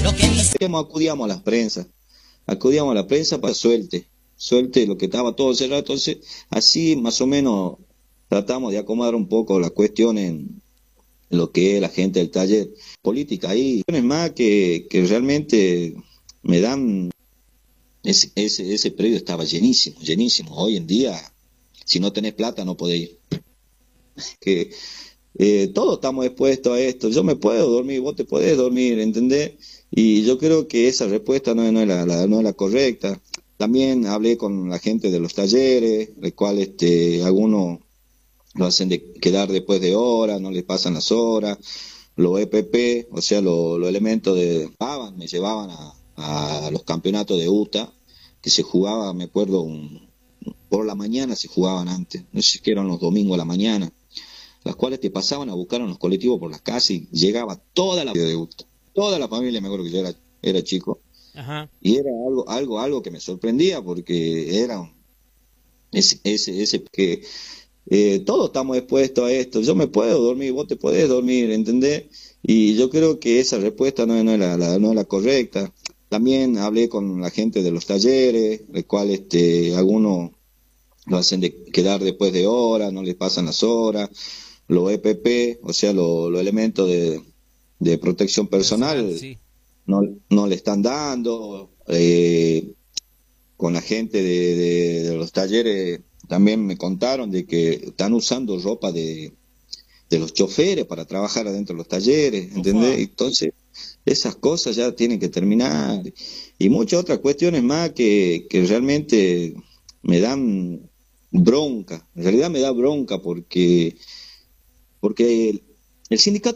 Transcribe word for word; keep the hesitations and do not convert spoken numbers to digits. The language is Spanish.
Acudíamos a las prensas, acudíamos a la prensa para suelte, suelte lo que estaba todo cerrado, entonces así más o menos tratamos de acomodar un poco la cuestión en lo que es la gente del taller política. Ahí es más que, que realmente me dan, ese, ese, ese predio estaba llenísimo, llenísimo. Hoy en día, si no tenés plata no podés ir. Que eh, todos estamos expuestos a esto. Yo me puedo dormir, vos te podés dormir, ¿entendés? Y yo creo que esa respuesta no, es- no es la, la- no es la correcta. También hablé con la gente de los talleres, el cual este, algunos lo hacen de quedar después de horas, no les pasan las horas, los E P P, o sea, lo- los elementos de pavan, me llevaban a, a los campeonatos de U T A, que se jugaba, me acuerdo, un- por la mañana se jugaban antes, no sé si eran los domingos a la mañana, las cuales te pasaban a buscar en los colectivos por las casas y llegaba toda la de U T A, toda la familia, me acuerdo que yo era, era chico, Ajá. y era algo, algo, algo que me sorprendía porque era un- ese, ese, ese que eh, todos estamos expuestos a esto. Yo me puedo dormir, vos te podés dormir, ¿entendés? Y yo creo que esa respuesta no, es- no es la, la- no es la correcta. También hablé con la gente de los talleres, el cual este, algunos lo hacen de quedar después de horas, no les pasan las horas, los E P P, o sea, lo- los elementos de, de protección Personal, personal, sí. no, no le están dando. eh, con la gente de, de- de los talleres también me contaron de que están usando ropa de, de los choferes para trabajar adentro de los talleres, ¿entendés? Ufa. Entonces, esas cosas ya tienen que terminar. Y muchas otras cuestiones más que, que realmente me dan bronca. En realidad me da bronca porque, porque el, el sindicato